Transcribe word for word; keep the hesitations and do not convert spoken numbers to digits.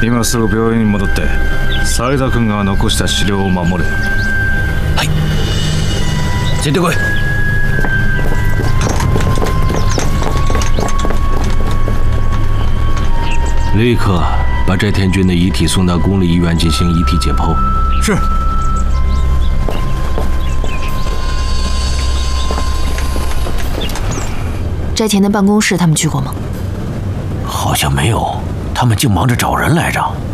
今すぐ病院に戻って斉田君が残した資料を守れ。 はい。ついてこい。立刻把翟天军的遗体送到公立医院进行遗体解剖。 是。 翟田的办公室他们去过吗？ 好像没有，他们竟忙着找人来着。